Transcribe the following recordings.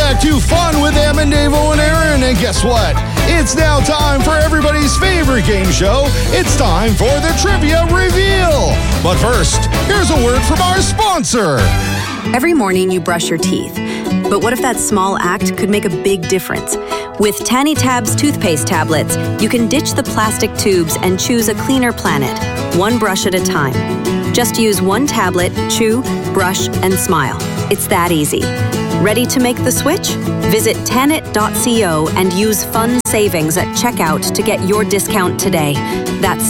back to Fun with Em and Davo and Aaron. And guess what? It's now time for everybody's favorite game show. It's time for the Trivia Reveal. But first, here's a word from our sponsor. Every morning you brush your teeth. But what if that small act could make a big difference? With Tanny Tabs toothpaste tablets, you can ditch the plastic tubes and choose a cleaner planet, one brush at a time. Just use one tablet, chew, brush, and smile. It's that easy. Ready to make the switch? Visit Tanit.co and use Fun Savings at checkout to get your discount today. That's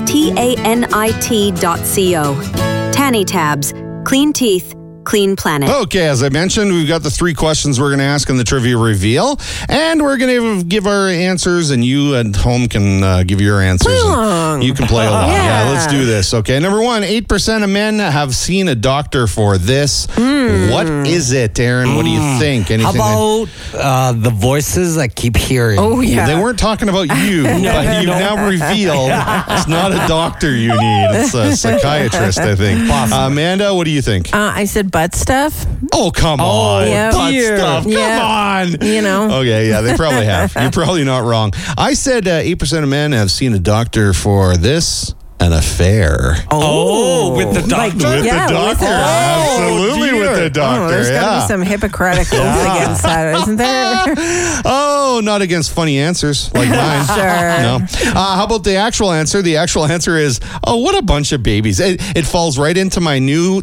TANIT.co. Tanny Tabs. Clean teeth. Clean planet. Okay, as I mentioned, we've got the 3 questions we're going to ask in the Trivia Reveal, and we're going to give our answers, and you at home can give your answers. Play along. You can play along. Yeah. Let's do this. Okay, number 1, 8% of men have seen a doctor for this. What is it, Aaron? What do you think? Anything? How about the voices I keep hearing? Oh, yeah. They weren't talking about you, but you've now revealed it's not a doctor you need. It's a psychiatrist, I think. Amanda, what do you think? I said butt stuff. Oh, come on. yeah. Butt Dear. stuff. Come Yeah. on. You know. Okay, yeah, they probably have. You're probably not wrong. I said 8% of men have seen a doctor for this, an affair. Oh, with the doctor. With the doctor. Absolutely dear. with the doctor. There's got to yeah. be some Hippocratic oath against that, isn't there? Oh, not against funny answers like mine. Sure. No. How about the actual answer? The actual answer is, oh, what a bunch of babies. It falls right into my new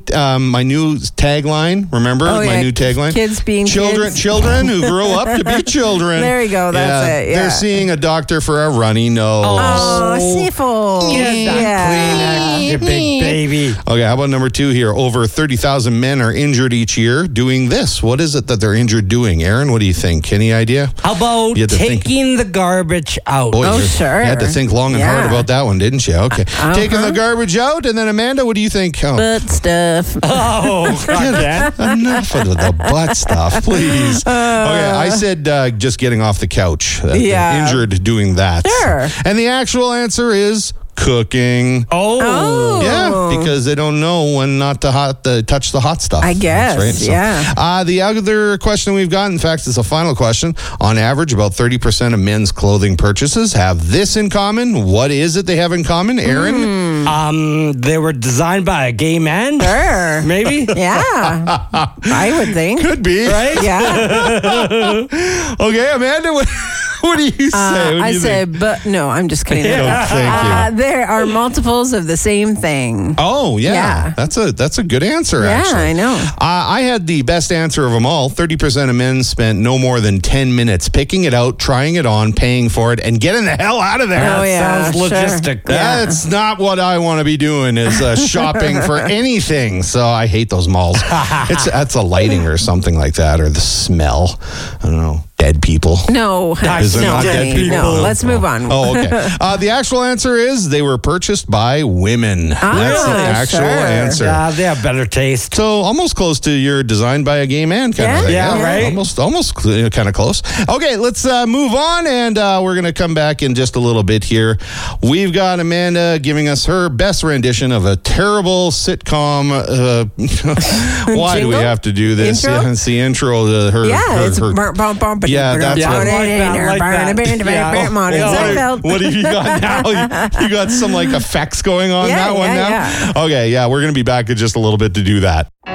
tagline. Remember my new tagline? Kids being kids. Children who grow up to be children. There you go. That's it. Yeah. They're seeing a doctor for a runny nose. Oh, sniffles. Clean your big baby. Okay, how about number 2 here? Over 30,000 men are injured each year doing this. What is it that they're injured doing? Aaron, what do you think? Any idea? How about You had to think. taking the garbage out? Boy, sure. You had to think long and hard about that one, didn't you? Okay. Taking the garbage out, and then Amanda, what do you think? Oh, Butt stuff. Oh, enough of the butt stuff, please. Okay, I said just getting off the couch. Yeah. Injured doing that. Sure. And the actual answer is cooking. Oh. Yeah, because they don't know when not to touch the hot stuff. I guess, That's right. yeah. The other question we've got, in fact, is a final question. On average, about 30% of men's clothing purchases have this in common. What is it they have in common, Aaron? They were designed by a gay man? Sure. Maybe? Yeah. I would think. Could be. Right? Yeah. Okay, Amanda, what do you say? I said, but no, I'm just kidding. Oh, thank you. There are multiples of the same thing. Oh, yeah. Yeah. That's a good answer, actually. Yeah, I know. I had the best answer of them all. 30% of men spent no more than 10 minutes picking it out, trying it on, paying for it, and getting the hell out of there. Oh, yeah. Sounds logistic. That's not what I want to be doing, is shopping for anything. So I hate those malls. That's a lighting or something like that, or the smell. I don't know. Dead people. No. Is it no, not dead honey, people? no. Let's move on. Oh, okay. The actual answer is they were purchased by women. That's the actual sure. answer. Yeah, they have better taste. So almost close to your designed by a gay man kind of thing. Yeah, right. Almost kind of close. Okay, let's move on, and we're going to come back in just a little bit here. We've got Amanda giving us her best rendition of a terrible sitcom. Why do we have to do this? Intro? Yeah, it's the intro to her. It's Yeah, that's Yeah, I like that. Modern Seinfeld. What have you got now? You got some like effects going on Yeah, that one yeah, now? yeah. Okay, yeah, we're going to be back in just a little bit to do that.